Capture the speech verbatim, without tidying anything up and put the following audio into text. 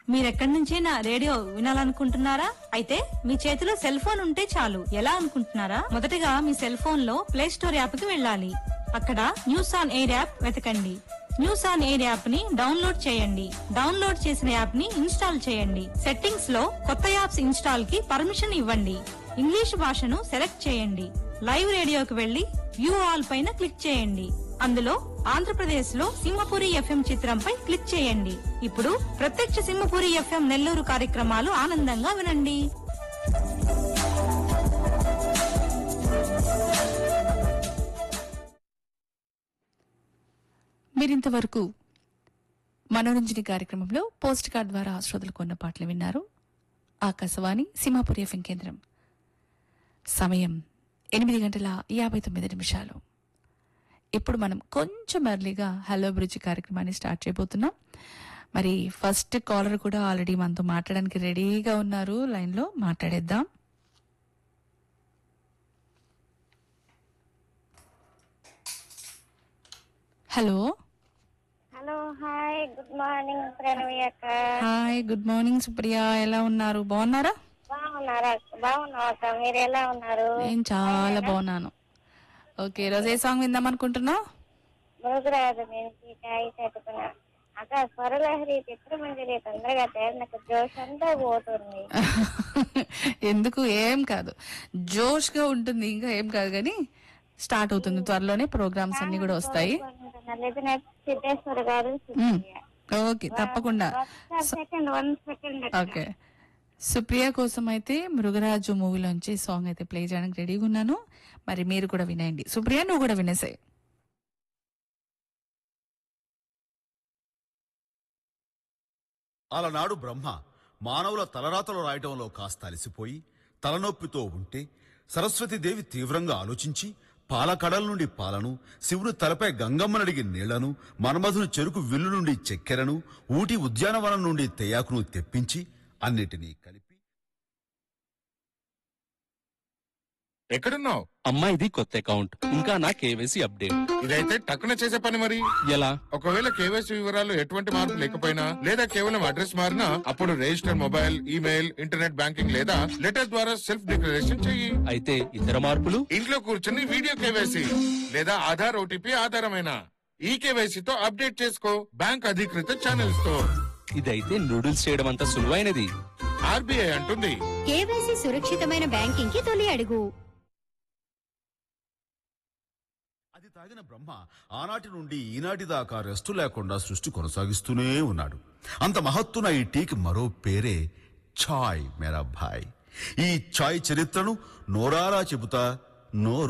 మీరెక్కడి నుంచైనా రేడియో వినాలనుకుంటున్నారా? అయితే మీ చేతిలో సెల్ ఫోన్ ఉంటే చాలు. ఎలా అనుకుంటున్నారా? మొదటగా మీ సెల్ ఫోన్ లో ప్లే స్టోర్ యాప్ కి వెళ్ళాలి. అక్కడ న్యూస్ ఆన్ ఎయిర్ యాప్ వెతకండి. న్యూస్ ఆన్ ఎయిర్ యాప్ ని డౌన్లోడ్ చేయండి. డౌన్లోడ్ చేసిన యాప్ ని ఇన్స్టాల్ చేయండి. సెట్టింగ్స్ లో కొత్త యాప్స్ ఇన్స్టాల్ కి పర్మిషన్ ఇవ్వండి. ఇంగ్లీష్ భాషను సెలెక్ట్ చేయండి. లైవ్ రేడియోకి వెళ్లి వ్యూ ఆల్ పైన క్లిక్ చేయండి. అందులో ఆంధ్రప్రదేశ్ లో సింహపురి ఎఫ్ఎం చిత్రంపై క్లిక్ చేయండి. ఇప్పుడు ప్రత్యక్ష సింహపురి ఎఫ్ఎం నెల్లూరు కార్యక్రమాలు ఆనందంగా వినండి. మీరింతవరకు మనోరంజని కార్యక్రమంలో పోస్ట్ కార్డ్ ద్వారా శ్రోతలు కొన్న పాటలు విన్నారు. ఆకాశవాణి సింహపురి ఎఫ్ఎం కేంద్రం. సమయం ఎనిమిది గంటల యాభై తొమ్మిది నిమిషాలు. ఇప్పుడు మనం కొంచెం ఎర్లీగా హలో బ్రిడ్జ్ కార్యక్రమాన్ని స్టార్ట్ చేయబోతున్నాం. మరి ఫస్ట్ కాలర్ కూడా ఆల్రెడీ మనతో మాట్లాడడానికి రెడీగా ఉన్నారు. లైన్లో మాట్లాడేద్దాం. Hello hello hi good morning Pranavi అక్క. హాయ్ గుడ్ మార్నింగ్ సుప్రియ, ఎలా ఉన్నారు? బాగున్నారా? బాగున్నారా? బాగున్నావు అక్క, మీరు ఎలా ఉన్నారు? నేను చాలా బాగున్నాను. ఓకే, రోజు ఏ సాంగ్ విందాం అనుకుంటున్నావు? మురుగురాజు నుంచి చాయ్ పెట్టుకున్నా అక్క. స్వరలహరి చిత్రమంజరి తొందరగా తయారు, నాకు జోష్ అంతా పోతుంది. ఎందుకు, ఏం కాదు, జోష్ గా ఉంటుంది. ఇంకా ఏం కాదు కానీ స్టార్ట్ అవుతుంది త్వరలోనే. ప్రోగ్రామ్స్ అన్ని కూడా వస్తాయి. సిద్ధేశ్వర్ గారు. ఓకే, తప్పకుండా. Second one second. Okay, Supriya కోసం అయితే మృగరాజు మూవీలోంచి సాంగ్ అయితే ప్లే చేయడానికి రెడీగా ఉన్నాను. మరి మీరు కూడా వినేయండి. సుప్రియ, నువ్వు కూడా వినేసాయి. అలనాడు బ్రహ్మ మానవుల తలరాతలు రాయటంలో కాస్త అలసిపోయి తలనొప్పితో ఉంటే సరస్వతీదేవి తీవ్రంగా ఆలోచించి పాలకడల నుండి పాలను, శివుడు తలపై గంగమ్మనడిగి నీళ్లను, మన్మధుని చెరుకు విల్లు నుండి చక్కెరను, ఊటి ఉద్యానవనం నుండి తెయాకును తెప్పించి అన్నిటినీ కలిపి. ఎక్కడున్నావు? అమ్మా, ఇది కొత్త అకౌంట్, ఇంకా నా కేవైసీ అప్డేట్. ఇదైతే టక్కున చేసే పని. మరి ఎలా? ఒకవేళ కేవైసీ వివరాలు ఎటువంటి మార్పు లేకపోయినా, లేదా కేవలం అడ్రస్ మారినా, అప్పుడు register mobile, email, internet banking లేదా లెటర్ ద్వారా సెల్ఫ్ డిక్లరేషన్ చెయ్యి. అయితే ఇతర మార్పులు? ఇంట్లో కూర్చొని వీడియో కేవైసీ లేదా ఆధార్ ఓటీపీ ఆధారమైన ఈ కేవైసీతో అప్డేట్ చేసుకో బ్యాంక్ అధికృత ఛానల్స్ తో. ఇదైతే నూడిల్స్ చేయడం అంత సులువైనది. ఆర్బీఐ అంటుంది, కేవైసీ సురక్షితమైన బ్యాంకింగ్ కి తొలి అడుగు. అది తాగిన బ్రహ్మ ఆనాటి నుండి ఈనాటి దాకా రెస్టు లేకుండా సృష్టి కొనసాగిస్తూనే ఉన్నాడు. అంత మహత్తున ఈ టీకి మరో పేరే ఛాయ్ మేరా భాయ్. ఈ ఛాయ్ చరిత్రను నోరారా చెబుతా, నోరు